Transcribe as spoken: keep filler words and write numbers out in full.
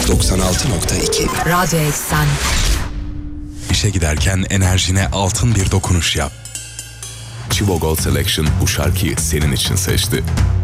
doksan altı nokta iki Radyo Eksen. İşe giderken enerjine altın bir dokunuş yap. Chivo Gold Selection bu şarkıyı senin için seçti.